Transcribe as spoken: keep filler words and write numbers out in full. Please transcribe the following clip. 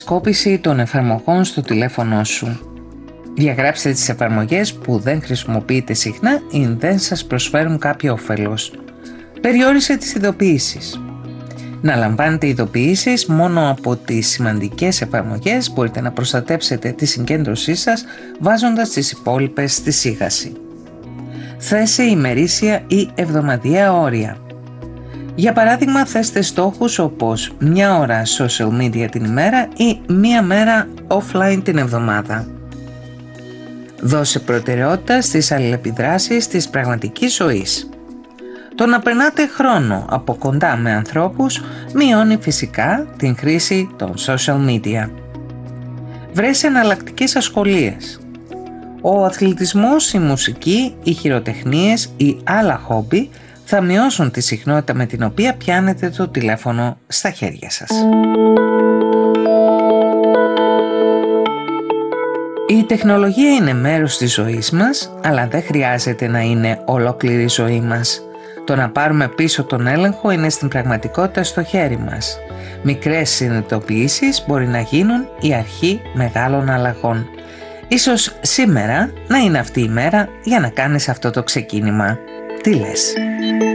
Σκόπιση των εφαρμογών στο τηλέφωνο σου. Διαγράψτε τις εφαρμογές που δεν χρησιμοποιείτε συχνά ή δεν σας προσφέρουν κάποιο όφελος. Περιόρισε τις ειδοποιήσεις. Να λαμβάνετε ειδοποιήσεις μόνο από τις σημαντικές εφαρμογές. Μπορείτε να προστατέψετε τη συγκέντρωσή σας βάζοντας τις υπόλοιπες στη σίγαση. Θέσε ημερήσια ή εβδομαδιαία όρια. Για παράδειγμα, θέστε στόχους όπως μια ώρα social media την ημέρα ή μία μέρα offline την εβδομάδα. Δώσε προτεραιότητα στις αλληλεπιδράσεις της πραγματικής ζωής. Το να περνάτε χρόνο από κοντά με ανθρώπους μειώνει φυσικά την χρήση των social media. Βρες εναλλακτικές ασχολίες. Ο αθλητισμός, η μουσική, οι χειροτεχνίες ή άλλα χόμπι θα μειώσουν τη συχνότητα με την οποία πιάνετε το τηλέφωνο στα χέρια σας. Η τεχνολογία είναι μέρος της ζωής μας, αλλά δεν χρειάζεται να είναι ολόκληρη η ζωή μας. Το να πάρουμε πίσω τον έλεγχο είναι στην πραγματικότητα στο χέρι μας. Μικρές συνειδητοποιήσεις μπορεί να γίνουν η αρχή μεγάλων αλλαγών. Ίσως σήμερα να είναι αυτή η μέρα για να κάνεις αυτό το ξεκίνημα. Τι λες?